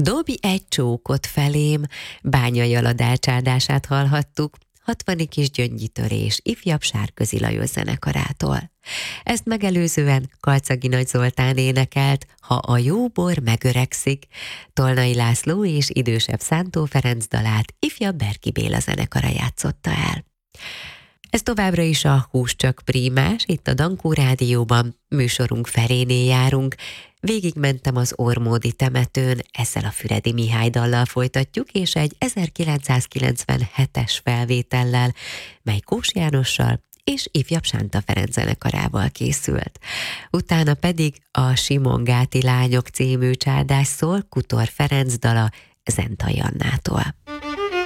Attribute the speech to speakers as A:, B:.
A: Dobj egy csókot felém, Bányai Aladár csárdását hallhattuk, 60 kis gyöngyitörés ifjabb Sárközi Lajos zenekarától. Ezt megelőzően Kalczagi Nagy Zoltán énekelt Ha a jó bor megöregszik, Tolnai László és idősebb Szántó Ferenc dalát ifjabb Berki Béla zenekara játszotta el. Ez továbbra is a Hús csak prímás, itt a Dankó Rádióban, műsorunk felénél járunk. Végigmentem az Ormódi temetőn, ezzel a Füredi Mihály dallal folytatjuk, és egy 1997-es felvétellel, mely Kós Jánossal és ifjabb Sánta Ferenc zenekarával készült. Utána pedig a Simongáti Lányok című csárdás szól Kutor Ferenc dala Zentai Annától.